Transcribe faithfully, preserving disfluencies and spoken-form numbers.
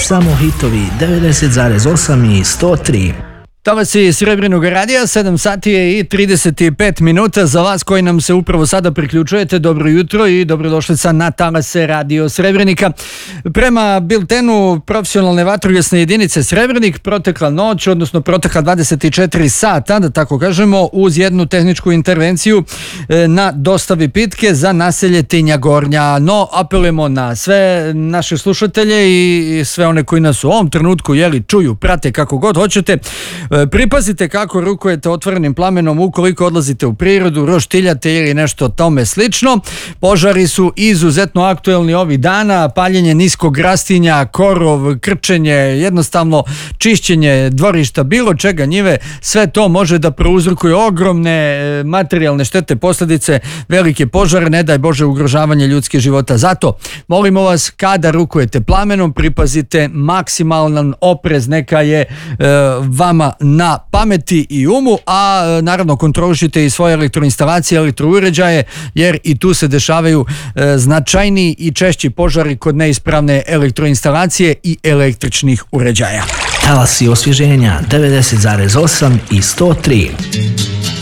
samo hitovi devedeset zarez osam i sto tri. Talasi Srebrnog radija, sedam sati je i trideset pet minuta. Za vas koji nam se upravo sada priključujete, dobro jutro i dobrodošlica na talase Radio Srebrenika. Prema biltenu profesionalne vatrogasne jedinice Srebrenik, protekla noć, odnosno protekla dvadeset četiri sata, da tako kažemo, uz jednu tehničku intervenciju na dostavi pitke za naselje Tinja Gornja. No, apelujemo na sve naše slušatelje i sve one koji nas u ovom trenutku jeli, čuju, prate kako god hoćete. Pripazite kako rukujete otvorenim plamenom ukoliko odlazite u prirodu, roštiljate ili nešto tome slično. Požari su izuzetno aktuelni ovih dana, paljenje niskog rastinja, korov, krčenje, jednostavno čišćenje dvorišta, bilo čega, njive, sve to može da prouzrokuje ogromne materijalne štete, posljedice, velike požare, ne daj Bože ugrožavanje ljudskih života. Zato molimo vas, kada rukujete plamenom, pripazite maksimalan oprez, neka je e, vama na pameti i umu, a naravno kontrolišite i svoje elektroinstalacije, elektrouređaje, jer i tu se dešavaju e, značajniji i češći požari kod neispravne elektroinstalacije i električnih uređaja. Talasi osvježenja devedeset zarez osam i sto tri.